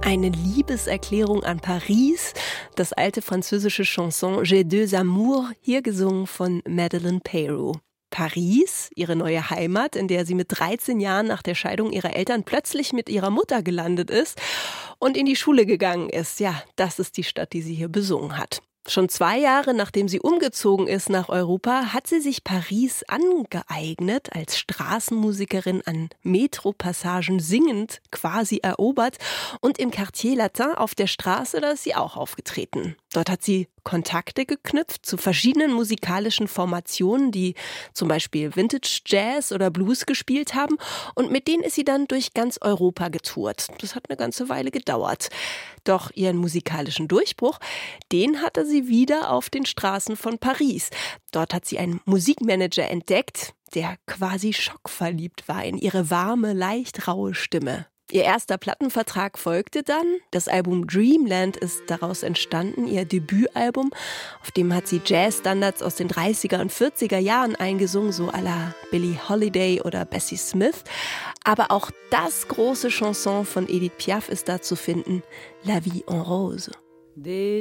Eine Liebeserklärung an Paris, das alte französische Chanson J'ai deux amours, hier gesungen von Madeleine Peyroux. Paris, ihre neue Heimat, in der sie mit 13 Jahren nach der Scheidung ihrer Eltern plötzlich mit ihrer Mutter gelandet ist und in die Schule gegangen ist. Ja, das ist die Stadt, die sie hier besungen hat. Schon 2 Jahre, nachdem sie umgezogen ist nach Europa, hat sie sich Paris angeeignet, als Straßenmusikerin an Metropassagen singend quasi erobert. Und im Quartier Latin auf der Straße, da ist sie auch aufgetreten. Dort hat sie Kontakte geknüpft zu verschiedenen musikalischen Formationen, die zum Beispiel Vintage Jazz oder Blues gespielt haben. Und mit denen ist sie dann durch ganz Europa getourt. Das hat eine ganze Weile gedauert. Doch ihren musikalischen Durchbruch, den hatte sie wieder auf den Straßen von Paris. Dort hat sie einen Musikmanager entdeckt, der quasi schockverliebt war in ihre warme, leicht raue Stimme. Ihr erster Plattenvertrag folgte dann. Das Album Dreamland ist daraus entstanden, ihr Debütalbum. Auf dem hat sie Jazzstandards aus den 30er und 40er Jahren eingesungen, so à la Billie Holiday oder Bessie Smith. Aber auch das große Chanson von Edith Piaf ist da zu finden, La Vie en Rose.